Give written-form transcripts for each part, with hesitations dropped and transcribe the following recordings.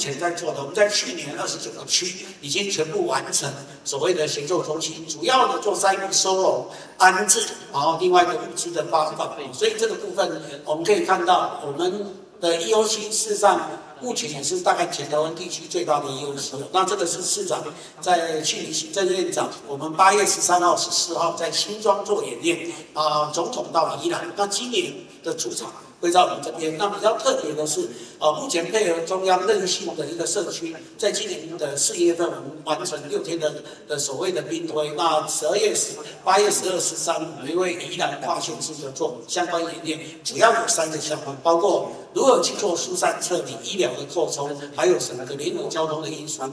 前在做的，我们在去年29个区已经全部完成所谓的协作中心，主要的做灾民收容、安置，然后另外一个物资的发放。所以这个部分我们可以看到，我们的 EOC 事实上目前也是大概全台湾地区最大的 EOC。那这个是市长在去年行政院长，我们8月13号、14号在新庄做演练总统到了宜兰。那今年的主场会在我们这边。那比较特别的是，目前配合中央韧性的一个社区，在今年的4月份，我们完成6天的所谓的兵推。那8月12、13，我们会宜兰跨县市的做相关演练，主要有3个项目，包括如何去做疏散撤离、医疗的扩充，还有整个联合交通的运输。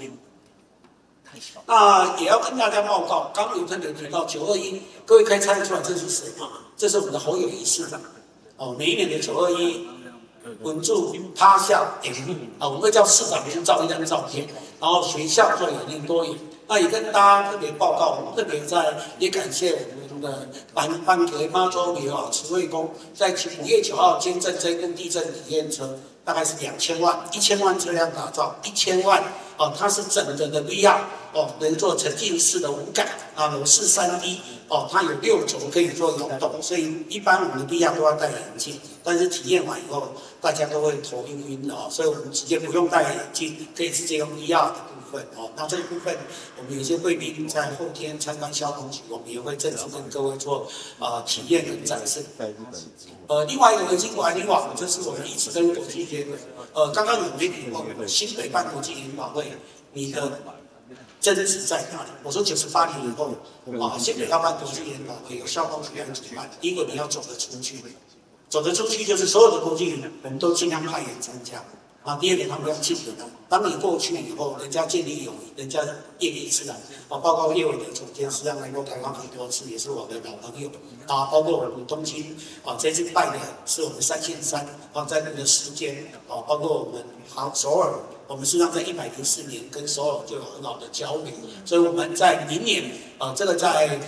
那也要跟大家报告，刚刚有特别提到921，各位可以猜得出来这是谁吗？这是我们的侯友宜市长。每一年的921，稳住趴下演练我们会叫市长先照一张照片，然后学校做演练多演。那也跟大家特别报告，我们特别也感谢我们的班给妈祖庙慈惠宫，在5月9号捐赠这跟地震体验车，大概是2000万，1000万车辆打造，1000万它是整个的 VR 能做沉浸式的无感楼式3D 它有6轴可以做游动，所以一般我们的 VR 都要戴眼镜，但是体验完以后大家都会头晕所以我们直接不用戴眼镜，可以直接用 VR 的部分那这个部分我们有些贵宾在后天参观消防局，我们也会正式跟各位做体验跟展示。另外一个核心管理网，这是我们一直跟国际接轨。刚刚有媒体问我，新北办国际研讨会，你的真实在哪里？我说98年以后新北要办国际研讨会，有消防局来主办。第一个你要走得出去，走得出去就是所有的国际人，我们都尽量派员参加。第二点，他们要记得，当你过去以后，人家建立友谊，人家业力自然包括业委的总监，实际上来过台湾很多次，也是我的老朋友包括我们东京这次拜的是我们3线3在那个时间包括我们首尔，我们实际上在104年跟首尔就有很好的交流，所以我们在明年这个在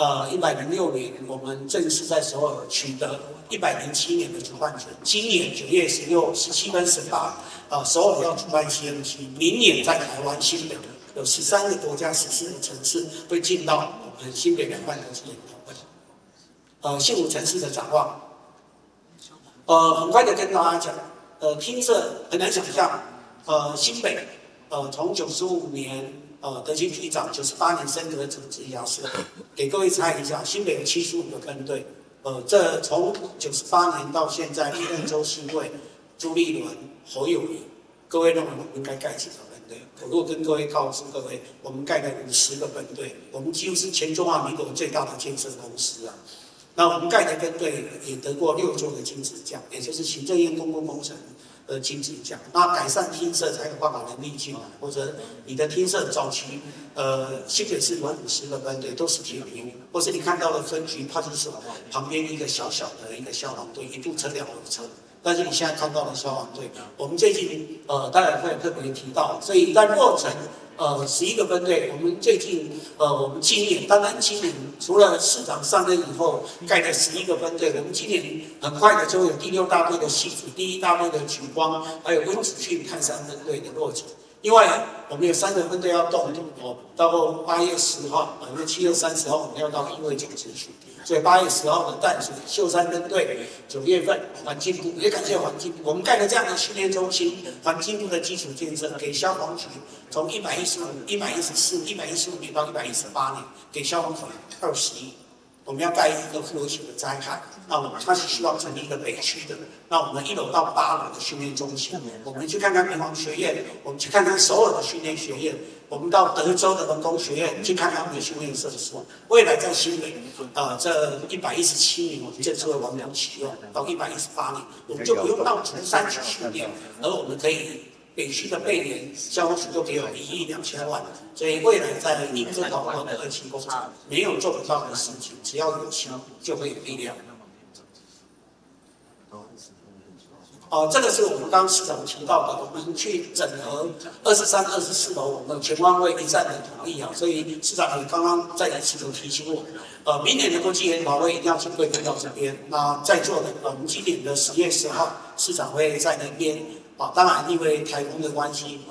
106年，我们正式在首尔取得107年的主办权。今年9月16、17跟18，首尔要主办 CMC， 明年在台湾新北有13个国家14个城市会进到我们新北两办的这研讨会。新武城市的展望，很快的跟大家讲，听着很难想象，新北从95年。德清局长98年升格组织雅士，给各位猜一下，新北有75个分队，这从98年到现在，历任周锡惠、朱立伦、侯友宜，各位认为我们应该盖几个分队？我如果跟各位告诉各位，我们盖了50个分队，我们几乎是全中华民国最大的建设公司那我们盖的分队也得过6座的金质奖，也就是行政院公共工程。金质奖，那改善听色才有办法能力进来，或者你的听色早期，新北市有50个分队都是铁皮，或是你看到的分局派出所旁边一个小小的一个消防队，一部车2轮车，但是你现在看到的消防队，我们最近当然会特别提到，所以在落成。11个分队，我们最近我们今年，当然今年除了市长上任以后盖的11个分队，我们今年很快的就有第6大队的戏子，第1大队的举光，还有温子训泰山分队的落成。另外，我们有3个分队要动到8月10号，因为7月30号我们要到议会总咨询，所以8月10号的淡水秀山分队，9月份环境部也感谢环境部，我们盖了这样的训练中心，环境部的基础建设给消防局，从115、114、115年到118年，给消防局20亿。我们要盖一个复合型的灾害，那我们它是希望成立一个北区的，那我们1楼到8楼的训练中心，我们去看看民航学院，我们去看看首尔的训练学院，我们到德州的人工学院去看看我们的训练设施。未来在新北，这117年我们这次会完工启用，到118年，我们就不用到竹山去训练，而我们可以。北区的备联消防局都给我1亿2000万，所以未来在应征岛湾的2期工程，没有做不到的事情，只要有心就会有力量。这个是我们刚刚市长提到的，我们去整合23、24楼，我们全方位一站的统一所以市长也刚刚在一次有提醒我，明年的国际研讨会一定要请贵宾到这边。那在座的，我们今年的10月10号，市长会在那边。当然，因为台风的关系，